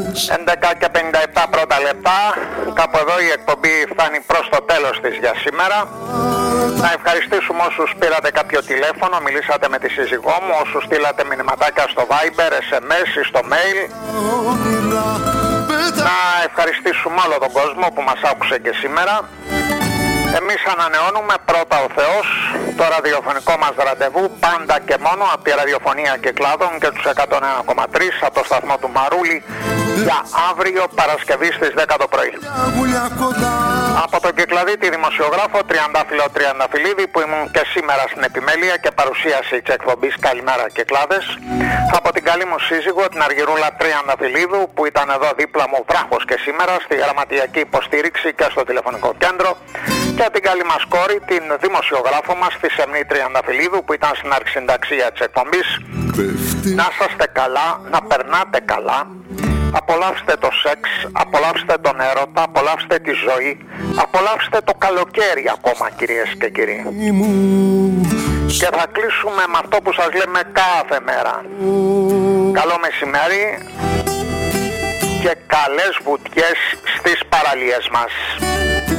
11 και 57 πρώτα λεπτά. Κάπου εδώ η εκπομπή φτάνει προς το τέλος της για σήμερα. Να ευχαριστήσουμε όσους πήρατε κάποιο τηλέφωνο, μιλήσατε με τη σύζυγό μου, όσους στείλατε μηνυματάκια στο Viber, SMS ή στο mail. Να ευχαριστήσουμε όλο τον κόσμο που μας άκουσε και σήμερα. Εμείς ανανεώνουμε πρώτα ο Θεός το ραδιοφωνικό μας ραντεβού πάντα και μόνο από τη ραδιοφωνία Κυκλάδων και τους 101,3 από το σταθμό του Μαρούλη για αύριο Παρασκευή στις 10 το πρωί. Από τον Κυκλαδίτη δημοσιογράφο Τριαντάφυλλο Τριανταφυλλίδη που ήμουν και σήμερα στην επιμέλεια και παρουσίαση της εκπομπής Καλημέρα Κυκλάδες. Από την καλή μου σύζυγο την Αργυρούλα Τριανταφυλλίδου που ήταν εδώ δίπλα μου βράχος και σήμερα στη γραμματιακή υποστήριξη και στο τηλεφωνικό κέντρο. Και την καλή μας κόρη, την δημοσιογράφο μας, τη Σεμνή Τριανταφυλλίδου που ήταν στην αρχισυνταξία της εκπομπής. Να είσαστε καλά, να περνάτε καλά. Απολαύστε το σεξ, απολαύστε τον έρωτα, απολαύστε τη ζωή, απολαύστε το καλοκαίρι ακόμα κυρίες και κύριοι. Και θα κλείσουμε με αυτό που σας λέμε κάθε μέρα. Καλό μεσημέρι και καλές βουτιές στις παραλίες μας.